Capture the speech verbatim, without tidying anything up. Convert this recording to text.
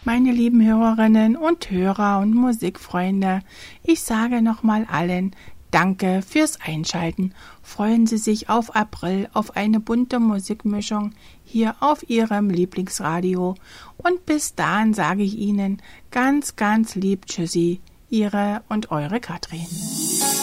Meine lieben Hörerinnen und Hörer und Musikfreunde, ich sage nochmal allen Danke fürs Einschalten. Freuen Sie sich auf April auf eine bunte Musikmischung hier auf Ihrem Lieblingsradio. Und bis dahin sage ich Ihnen ganz, ganz lieb Tschüssi, Ihre und eure Katrin.